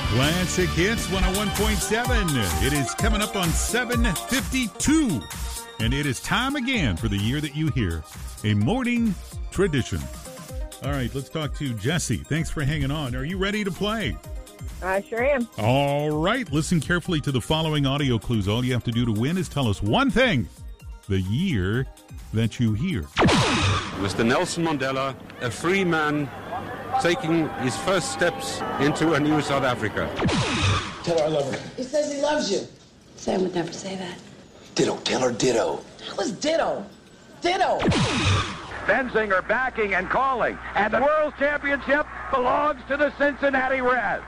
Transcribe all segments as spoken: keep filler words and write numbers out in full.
Classic Hits one oh one point seven. It is coming up on seven fifty-two. And it is time again for the year that you hear. A morning tradition. All right, let's talk to Jesse. Thanks for hanging on. Are you ready to play? I sure am. All right, listen carefully to the following audio clues. All you have to do to win is tell us one thing. The year that you hear. Mister Nelson Mandela, a free man, taking his first steps into a new South Africa. Tell her I love her. He says he loves you. Sam would never say that. Ditto. Tell her ditto. That was ditto. Ditto. Benzinger backing and calling. And the World Championship belongs to the Cincinnati Reds.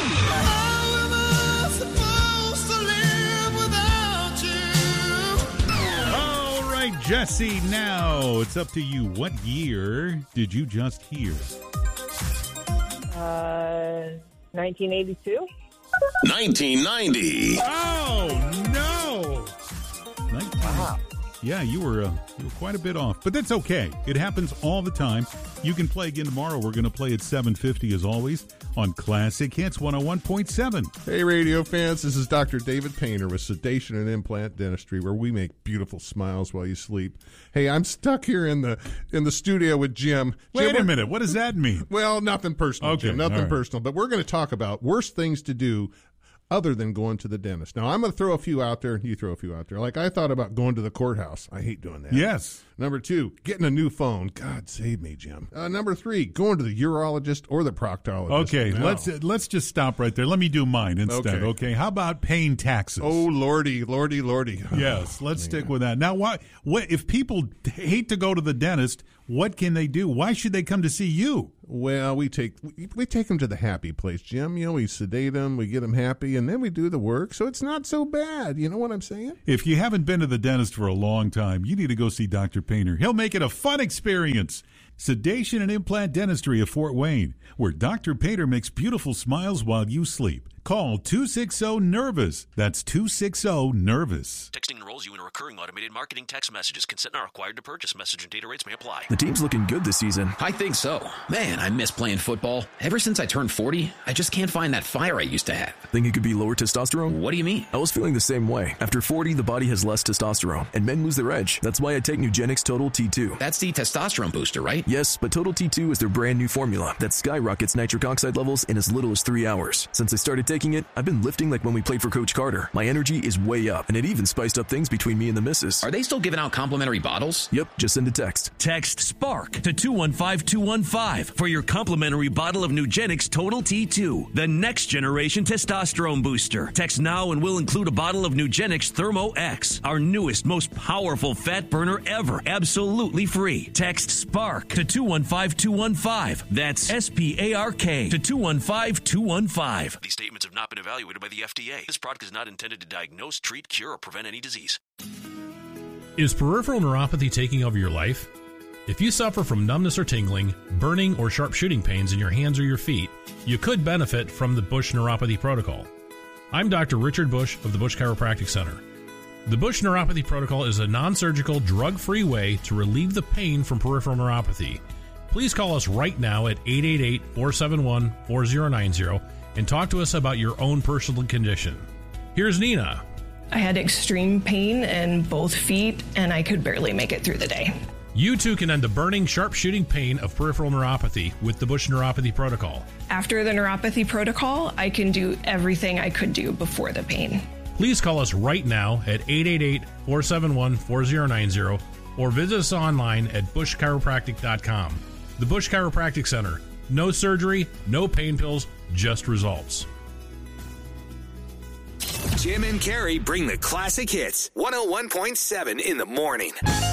All right, Jesse, now it's up to you. What year did you just hear? Uh, nineteen eighty-two. nineteen ninety. Oh, no. nineteen Wow. Yeah, you were uh, you were quite a bit off, but that's okay. It happens all the time. You can play again tomorrow. We're going to play at seven fifty as always on Classic Hits one oh one point seven. Hey, radio fans, this is Doctor David Painter with Sedation and Implant Dentistry, where we make beautiful smiles while you sleep. Hey, I'm stuck here in the in the studio with Jim. Wait Jim, a minute. What does that mean? Well, nothing personal, Okay, Jim, nothing all right. personal. But we're going to talk about worst things to do other than going to the dentist. Now, I'm going to throw a few out there, and you throw a few out there. Like, I thought about going to the courthouse. I hate doing that. Yes. Number two, getting a new phone. God save me, Jim. Uh, number three, going to the urologist or the proctologist. Okay, Now. let's uh, let's just stop right there. Let me do mine instead, okay? Okay. How about paying taxes? Oh, lordy, lordy, lordy. Yes, Oh, let's man. stick with that. Now, what, what if people hate to go to the dentist, what can they do? Why should they come to see you? Well, we take we, we take them to the happy place, Jim. You know, we sedate them, we get them happy, and then we do the work, so it's not so bad. You know what I'm saying? If you haven't been to the dentist for a long time, you need to go see Doctor Painter. He'll make it a fun experience. Sedation and Implant Dentistry of Fort Wayne, where Doctor Painter makes beautiful smiles while you sleep. Call two six zero, NERVOUS. That's two six zero, NERVOUS. Texting enrolls you in a recurring automated marketing text messages. Consent not required to purchase. Message and data rates may apply. The team's looking good this season. I think so. Man, I miss playing football. Ever since I turned forty, I just can't find that fire I used to have. Think it could be lower testosterone? What do you mean? I was feeling the same way. After forty, the body has less testosterone, and men lose their edge. That's why I take Nugenix Total T two. That's the testosterone booster, right? Yes, but Total T two is their brand new formula that skyrockets nitric oxide levels in as little as three hours. Since I started taking it, I've been lifting like when we played for Coach Carter. My energy is way up, and it even spiced up things between me and the missus. Are they still giving out complimentary bottles? Yep, just send a text. Text SPARK to two one five two one five for your complimentary bottle of Nugenix Total T two, the next generation testosterone booster. Text now and we'll include a bottle of Nugenix Thermo X, our newest, most powerful fat burner ever, absolutely free. Text SPARK to two one five two one five. That's S P A R K to two one five two one five. These statements have not been evaluated by the F D A. This product is not intended to diagnose, treat, cure, or prevent any disease. Is peripheral neuropathy taking over your life? If you suffer from numbness or tingling, burning, or sharp shooting pains in your hands or your feet, you could benefit from the Bush Neuropathy Protocol. I'm Doctor Richard Bush of the Bush Chiropractic Center. The Bush Neuropathy Protocol is a non-surgical, drug-free way to relieve the pain from peripheral neuropathy. Please call us right now at eight eight eight, four seven one, four zero nine zero and talk to us about your own personal condition. Here's Nina. I had extreme pain in both feet, and I could barely make it through the day. You too can end the burning, sharp shooting pain of peripheral neuropathy with the Bush Neuropathy Protocol. After the neuropathy protocol, I can do everything I could do before the pain. Please call us right now at eight eight eight, four seven one, four zero nine zero or visit us online at bush chiropractic dot com. The Bush Chiropractic Center. No surgery, no pain pills, just results. Jim and Carrie bring the classic hits. one oh one point seven in the morning.